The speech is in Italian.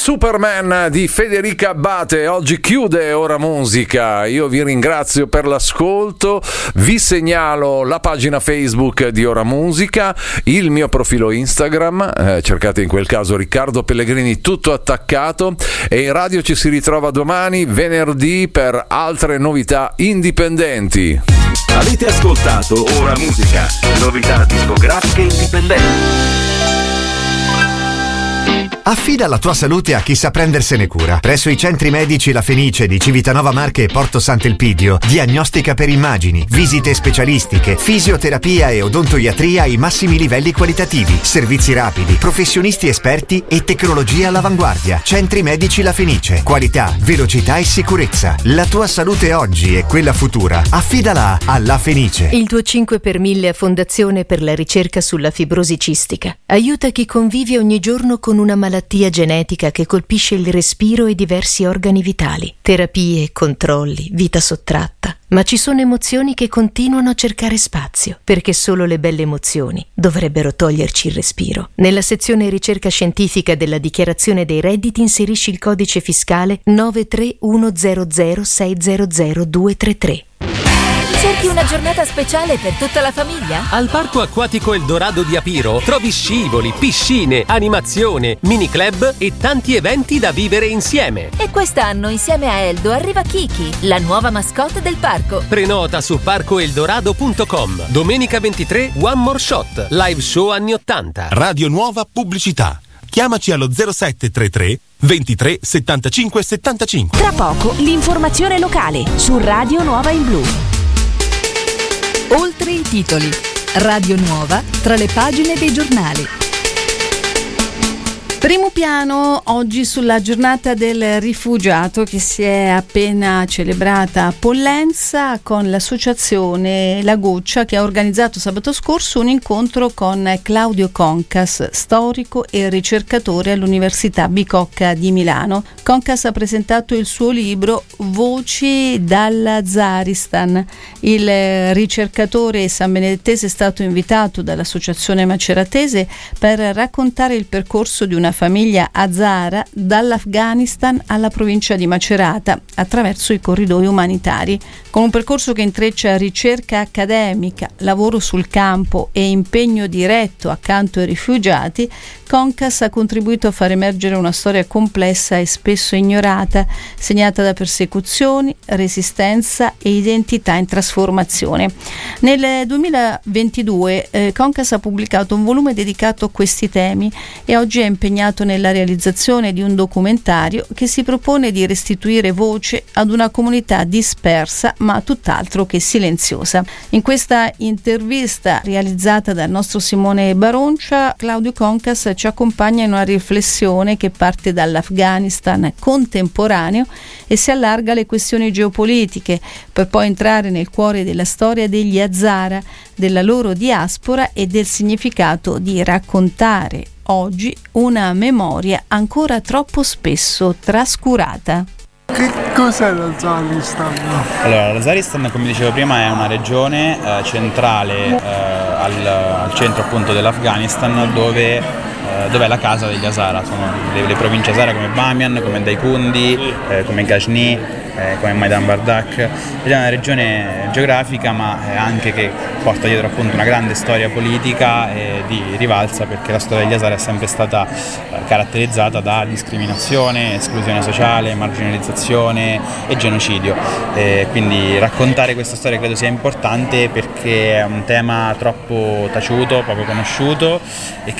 Superman di Federica Abbate oggi chiude Ora Musica. Io vi ringrazio per l'ascolto, vi segnalo la pagina Facebook di Ora Musica, il mio profilo Instagram, cercate in quel caso Riccardo Pellegrini tutto attaccato, e in radio ci si ritrova domani venerdì per altre novità indipendenti. Avete ascoltato Ora Musica, novità discografiche indipendenti. Affida la tua salute a chi sa prendersene cura. Presso i centri medici La Fenice di Civitanova Marche e Porto Sant'Elpidio, diagnostica per immagini, visite specialistiche, fisioterapia e odontoiatria ai massimi livelli qualitativi, servizi rapidi, professionisti esperti e tecnologia all'avanguardia. Centri medici La Fenice, qualità, velocità e sicurezza. La tua salute oggi e quella futura, affidala a La Fenice. Il tuo 5 per 1000 Fondazione per la ricerca sulla fibrosi cistica aiuta chi convive ogni giorno con una malattia genetica che colpisce il respiro e diversi organi vitali. Terapie, controlli, vita sottratta. Ma ci sono emozioni che continuano a cercare spazio, perché solo le belle emozioni dovrebbero toglierci il respiro. Nella sezione ricerca scientifica della dichiarazione dei redditi inserisci il codice fiscale 93100600233. Cerchi una giornata speciale per tutta la famiglia? Al Parco Acquatico Eldorado di Apiro trovi scivoli, piscine, animazione, mini club e tanti eventi da vivere insieme. E quest'anno insieme a Eldo arriva Kiki, la nuova mascotte del parco. Prenota su parcoeldorado.com. Domenica 23 One More Shot, live show anni 80. Radio Nuova Pubblicità. Chiamaci allo 0733 23 75 75. Tra poco l'informazione locale su Radio Nuova in Blu. Oltre i titoli. Radio Nuova tra le pagine dei giornali. Primo piano oggi sulla giornata del rifugiato che si è appena celebrata a Pollenza con l'associazione La Goccia, che ha organizzato sabato scorso un incontro con Claudio Concas, storico e ricercatore all'Università Bicocca di Milano. Concas ha presentato il suo libro Voci dall'Azaristan. Il ricercatore sanbenedettese è stato invitato dall'associazione maceratese per raccontare il percorso di una famiglia hazara dall'Afghanistan alla provincia di Macerata attraverso i corridoi umanitari, con un percorso che intreccia ricerca accademica, lavoro sul campo e impegno diretto accanto ai rifugiati. Concas ha contribuito a far emergere una storia complessa e spesso ignorata, segnata da persecuzioni, resistenza e identità in trasformazione. Nel 2022 Concas ha pubblicato un volume dedicato a questi temi e oggi è impegnato nella realizzazione di un documentario che si propone di restituire voce ad una comunità dispersa ma tutt'altro che silenziosa. In questa intervista realizzata dal nostro Simone Baroncia, Claudio Concas ci accompagna in una riflessione che parte dall'Afghanistan contemporaneo e si allarga alle questioni geopolitiche, per poi entrare nel cuore della storia degli Hazara, della loro diaspora e del significato di raccontare oggi una memoria ancora troppo spesso trascurata. Che cos'è l'Azaristan? Allora, l'Azaristan, come dicevo prima, è una regione centrale al centro appunto dell'Afghanistan, dove è la casa degli Hazara. Sono le province Hazara come Bamiyan, come Daikundi, come Ghazni, come Maidan Bardak. Ed è una regione geografica ma anche che porta dietro appunto una grande storia politica e di rivalsa, perché la storia degli Hazara è sempre stata caratterizzata da discriminazione, esclusione sociale, marginalizzazione e genocidio. Quindi raccontare questa storia credo sia importante, perché è un tema troppo taciuto, poco conosciuto e